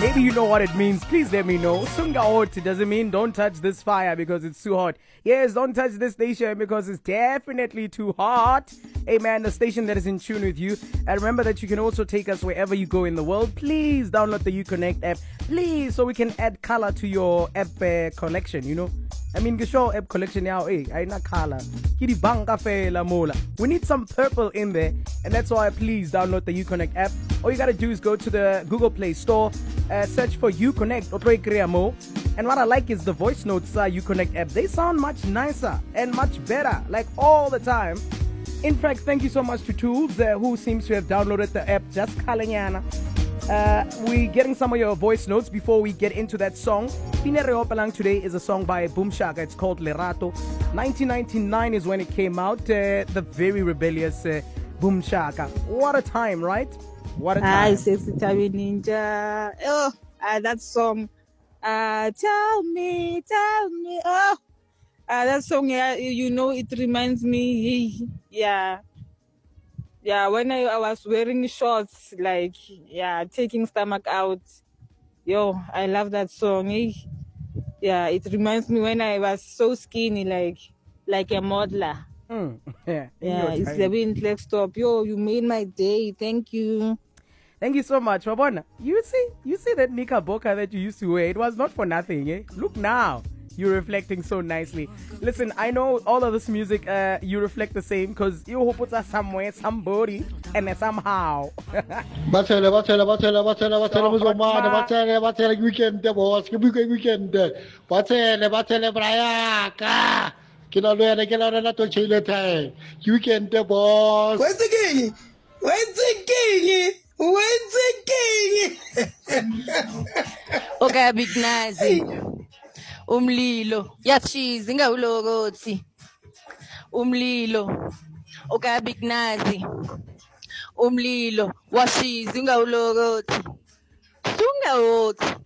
Maybe you know what it means. Please let me know. Sunga hot doesn't mean don't touch this fire because it's too hot. Yes, don't touch this station because it's definitely too hot. Hey man, the station that is in tune with you. And remember that you can also take us wherever you go in the world. Please download the UConnect app. Please, so we can add color to your app collection, you know. I mean, the show app collection now, I not color. We need some purple in there, and that's why please download the UConnect app. All you gotta do is go to the Google Play Store, search for UConnect, and what I like is the voice notes UConnect app. They sound much nicer and much better, like all the time. In fact, thank you so much to Tools, who seems to have downloaded the app just Kalanyana. We're getting some of your voice notes before we get into that song. Pine Reopalang today is a song by Boom Shaka. It's called Lerato. 1999 is when it came out. The very rebellious Boom Shaka. What a time, right? What a time. Hi, Sexy Tabi Ninja. Oh, that song. Tell me. Oh, that song, yeah, you know, it reminds me, yeah, when I was wearing shorts, like, yeah, taking stomach out. Yo, I love that song. Yeah, it reminds me when I was so skinny, like a modeler. Yeah, it's the wind flex stop. Yo, you made my day. Thank you. Thank you so much, Wabona. You see that knickerbocker that you used to wear? It was not for nothing, eh? Look now. You're reflecting so nicely. Listen, I know all of this music, you reflect the same because you hope it's somewhere, somebody, and somehow. Batele, weekend, boss. Weekend. Batele, Briaka. Kila to Chile time. Weekend, boss. Where's the king? Okay, big nazi. Umlilo. Yachizi ngawulokothi. Umlilo. Okay, big nazi. Umlilo. Washizi ngawulokothi. Sungawothi.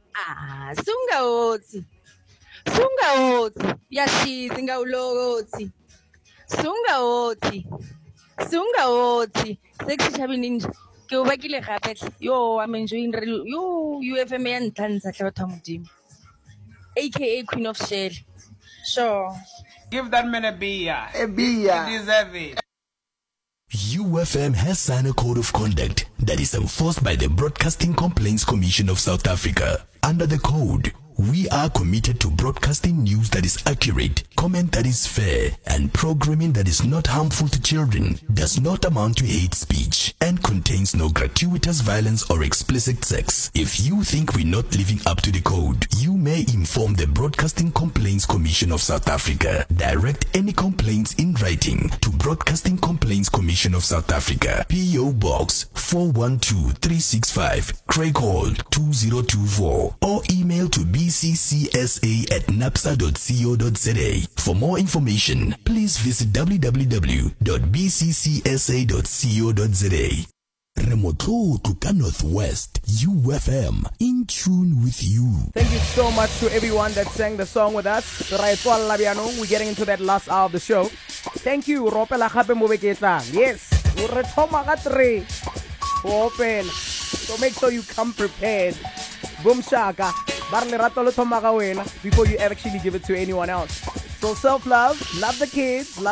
Sungawothi. Yashizi ngawulokothi. Sungawothi. Sexy Tabi Ninja. Ke o bakile gape. Yo, I'm enjoying UFM ya ntlanza tla batho modimo. AKA Queen of Shell. Sure. Give that man a beer. A beer. He deserves it. UFM has signed a code of conduct that is enforced by the Broadcasting Complaints Commission of South Africa. Under the code, we are committed to broadcasting news that is accurate, comment that is fair, and programming that is not harmful to children, does not amount to hate speech, and contains no gratuitous violence or explicit sex. If you think we're not living up to the code, you may inform the Broadcasting Complaints Commission of South Africa. Direct any complaints in writing to Broadcasting Complaints Commission of South Africa, PO Box 412365, Craig Hall 2024, or email to bccsa@napsa.co.za. For more information, please visit www.bccsa.co.za. Remoto to Northwest, UFM, in tune with you. Thank you so much to everyone that sang the song with us. We're getting into that last hour of the show. Thank you, Ropela Gape mo beketlang. Yes, re thoma ka 3. Opela. So make sure you come prepared. Boom Shaka. Before you actually give it to anyone else. So self-love, love the kids, love